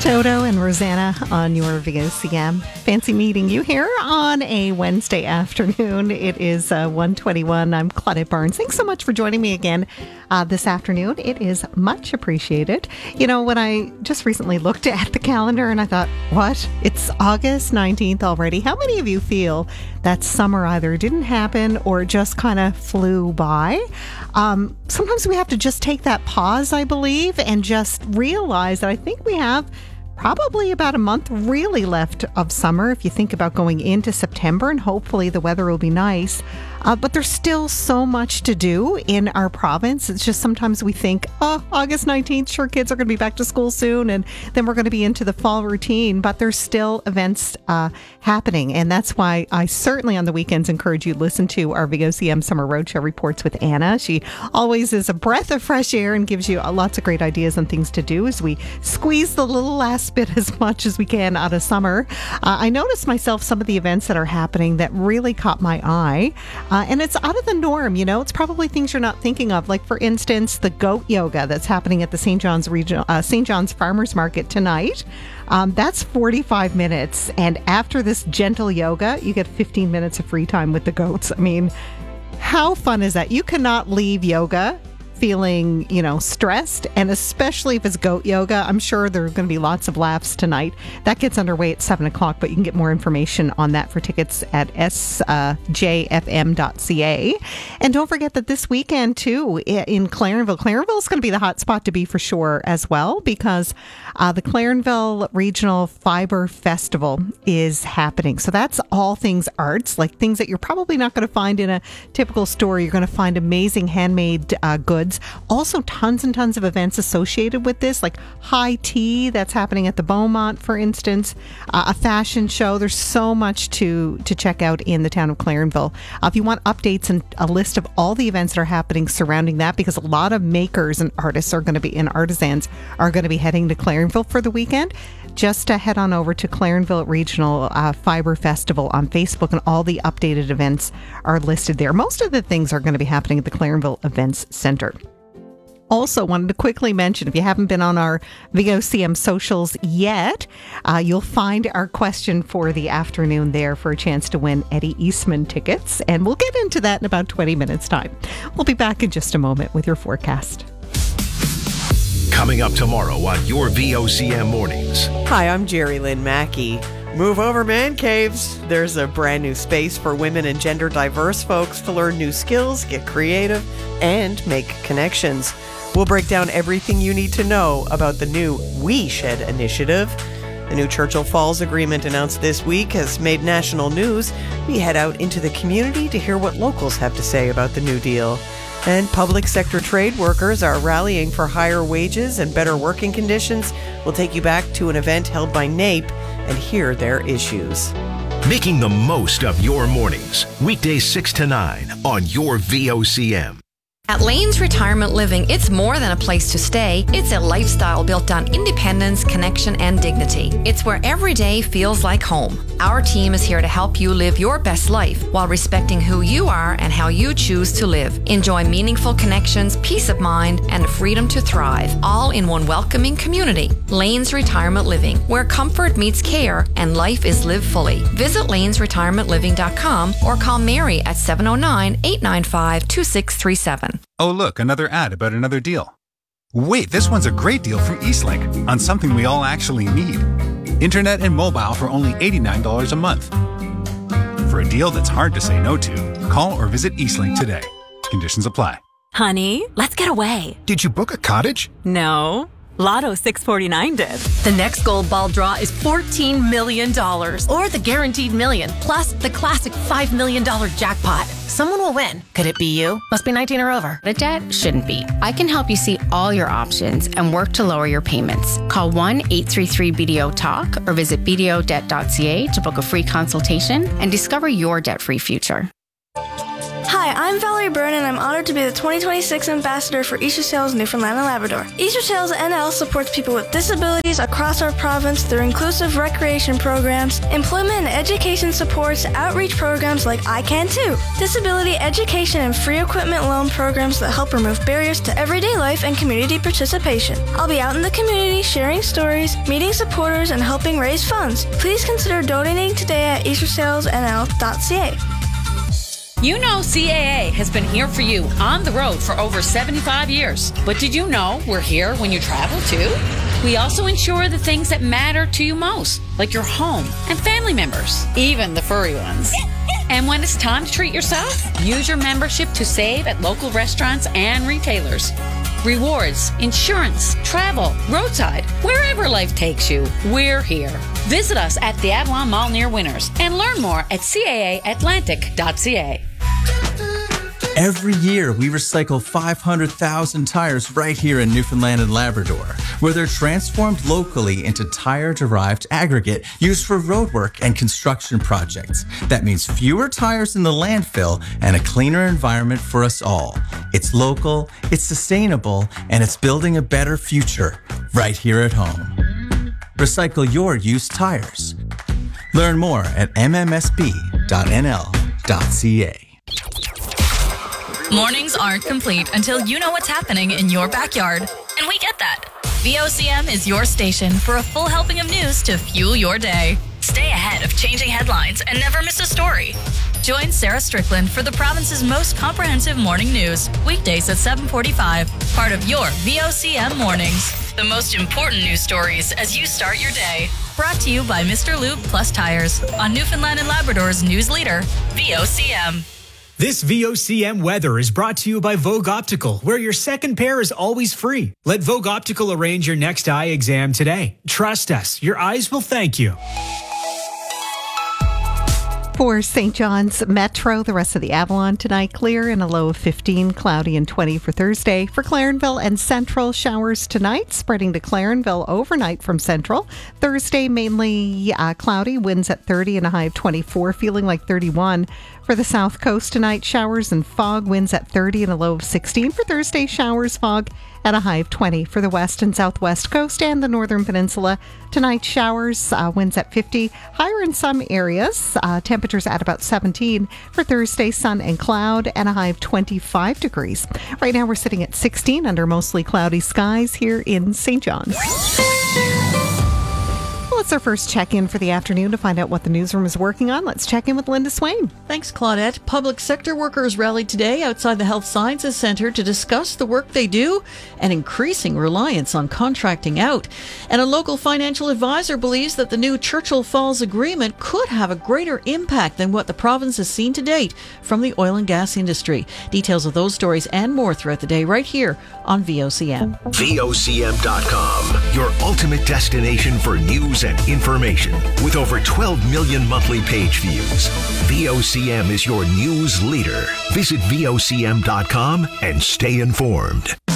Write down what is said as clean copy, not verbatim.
Toto and Rosanna on your VOCM. Fancy meeting you here on a Wednesday afternoon. It is 1:21. I'm Claudette Barnes. Thanks so much for joining me again this afternoon. It is much appreciated. You know, when I just recently looked at the calendar and I thought, what? It's August 19th already. How many of you feel that summer either didn't happen or just kind of flew by? Sometimes we have to just take that pause, I believe, and just realize that I think we have probably about a month really left of summer if you think about going into September, and hopefully the weather will be nice. But there's still so much to do in our province. It's just sometimes we think, oh, August 19th, sure, kids are going to be back to school soon, and then we're going to be into the fall routine. But there's still events happening. And that's why I certainly on the weekends encourage you to listen to our VOCM Summer Roadshow reports with Anna. She always is a breath of fresh air and gives you lots of great ideas and things to do as we squeeze the little last bit as much as we can out of summer. I noticed myself some of the events that are happening that really caught my eye. And it's out of the norm, you know. It's probably things you're not thinking of. Like, for instance, the goat yoga that's happening at the St. John's Farmers Market tonight. That's 45 minutes. And after this gentle yoga, you get 15 minutes of free time with the goats. I mean, how fun is that? You cannot leave yoga feeling, stressed, and especially if it's goat yoga. I'm sure there are going to be lots of laughs tonight. That gets underway at 7 o'clock, but you can get more information on that for tickets at sjfm.ca. And don't forget that this weekend, too, in Clarenville is going to be the hot spot to be for sure as well, because the Clarenville Regional Fiber Festival is happening. So that's all things arts, like things that you're probably not going to find in a typical store. You're going to find amazing handmade goods. Also, tons and tons of events associated with this, like high tea that's happening at the Beaumont, for instance, a fashion show. There's so much to check out in the town of Clarenville. If you want updates and a list of all the events that are happening surrounding that, because a lot of makers and artists are going to be, and artisans are going to be heading to Clarenville for the weekend, just head on over to Clarenville Regional Fiber Festival on Facebook, and all the updated events are listed there. Most of the things are going to be happening at the Clarenville Events Center. Also, wanted to quickly mention, if you haven't been on our VOCM socials yet, you'll find our question for the afternoon there for a chance to win Eddie Eastman tickets. And we'll get into that in about 20 minutes' time. We'll be back in just a moment with your forecast. Coming up tomorrow on your VOCM Mornings. Hi, I'm Jerry Lynn Mackey. Move over, man caves. There's a brand new space for women and gender diverse folks to learn new skills, get creative, and make connections. We'll break down everything you need to know about the new We Shed initiative. The new Churchill Falls agreement announced this week has made national news. We head out into the community to hear what locals have to say about the new deal. And public sector trade workers are rallying for higher wages and better working conditions. We'll take you back to an event held by NAPE and hear their issues. Making the most of your mornings. Weekdays 6 to 9 on your VOCM. At Lane's Retirement Living, it's more than a place to stay. It's a lifestyle built on independence, connection, and dignity. It's where every day feels like home. Our team is here to help you live your best life while respecting who you are and how you choose to live. Enjoy meaningful connections, peace of mind, and freedom to thrive, all in one welcoming community. Lane's Retirement Living, where comfort meets care and life is lived fully. Visit lanesretirementliving.com or call Mary at 709-895-2637. Oh, look, another ad about another deal. Wait, this one's a great deal from Eastlink on something we all actually need. Internet and mobile for only $89 a month. For a deal that's hard to say no to, call or visit Eastlink today. Conditions apply. Honey, let's get away. Did you book a cottage? No. Lotto 649 did. The next gold ball draw is $14 million. Or the guaranteed million, plus the classic $5 million jackpot. Someone will win. Could it be you? Must be 19 or over. The debt shouldn't be. I can help you see all your options and work to lower your payments. Call 1-833-BDO-TALK or visit bdodebt.ca to book a free consultation and discover your debt-free future. Hi, I'm Valerie Byrne, and I'm honored to be the 2026 Ambassador for Easter Sails Newfoundland and Labrador. Easter Sails NL supports people with disabilities across our province through inclusive recreation programs, employment and education supports, outreach programs like I Can Too, disability education and free equipment loan programs that help remove barriers to everyday life and community participation. I'll be out in the community sharing stories, meeting supporters, and helping raise funds. Please consider donating today at eastersailsnl.ca. You know CAA has been here for you on the road for over 75 years. But did you know we're here when you travel too? We also insure the things that matter to you most, like your home and family members, even the furry ones. And when it's time to treat yourself, use your membership to save at local restaurants and retailers. Rewards, insurance, travel, roadside, wherever life takes you, we're here. Visit us at the Avalon Mall near Winners and learn more at caaatlantic.ca. Every year, we recycle 500,000 tires right here in Newfoundland and Labrador, where they're transformed locally into tire-derived aggregate used for roadwork and construction projects. That means fewer tires in the landfill and a cleaner environment for us all. It's local, it's sustainable, and it's building a better future right here at home. Recycle your used tires. Learn more at mmsb.nl.ca. Mornings aren't complete until you know what's happening in your backyard. And we get that. VOCM is your station for a full helping of news to fuel your day. Stay ahead of changing headlines and never miss a story. Join Sarah Strickland for the province's most comprehensive morning news, weekdays at 7:45, part of your VOCM Mornings. The most important news stories as you start your day. Brought to you by Mr. Lube Plus Tires on Newfoundland and Labrador's news leader, VOCM. This VOCM weather is brought to you by Vogue Optical, where your second pair is always free. Let Vogue Optical arrange your next eye exam today. Trust us, your eyes will thank you. For St. John's Metro, the rest of the Avalon tonight, clear and a low of 15, cloudy and 20 for Thursday. For Clarenville and Central, showers tonight, spreading to Clarenville overnight from Central. Thursday, mainly cloudy, winds at 30 and a high of 24, feeling like 31. For the South Coast tonight, showers and fog, winds at 30 and a low of 16. For Thursday, showers, fog at a high of 20. For the West and Southwest Coast and the Northern Peninsula, tonight showers, winds at 50, higher in some areas, temperatures at about 17. For Thursday, sun and cloud and a high of 25 degrees. Right now we're sitting at 16 under mostly cloudy skies here in St. John's. It's our first check-in for the afternoon to find out what the newsroom is working on. Let's check in with Linda Swain. Thanks, Claudette. Public sector workers rallied today outside the Health Sciences Centre to discuss the work they do and increasing reliance on contracting out. And a local financial advisor believes that the new Churchill Falls Agreement could have a greater impact than what the province has seen to date from the oil and gas industry. Details of those stories and more throughout the day right here on VOCM. VOCM.com, your ultimate destination for news and information. With over 12 million monthly page views, VOCM is your news leader. Visit VOCM.com and stay informed.